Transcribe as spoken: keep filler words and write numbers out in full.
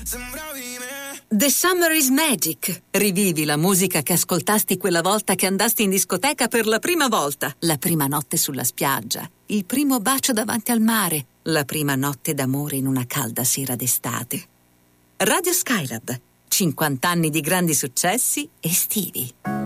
sembravi me. The Summer is Magic. Rivivi la musica che ascoltasti quella volta che andasti in discoteca per la prima volta, la prima notte sulla spiaggia, il primo bacio davanti al mare, la prima notte d'amore in una calda sera d'estate. Radio Skylab, cinquanta anni di grandi successi estivi.